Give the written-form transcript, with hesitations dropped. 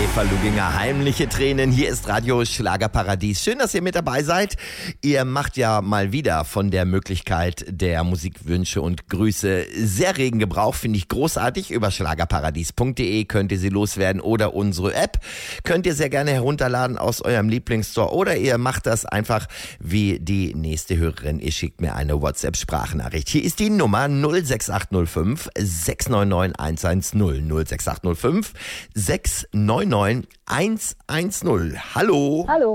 Eva Luginger, heimliche Tränen. Hier ist Radio Schlagerparadies. Schön, dass ihr mit dabei seid. Ihr macht ja mal wieder von der Möglichkeit der Musikwünsche und Grüße sehr regen Gebrauch. Finde ich großartig. Über schlagerparadies.de könnt ihr sie loswerden oder unsere App könnt ihr sehr gerne herunterladen aus eurem Lieblingsstore. Oder ihr macht das einfach wie die nächste Hörerin. Ihr schickt mir eine WhatsApp-Sprachnachricht. Hier ist die Nummer 06805 699 110. 06805 699 110. Hallo. Hallo.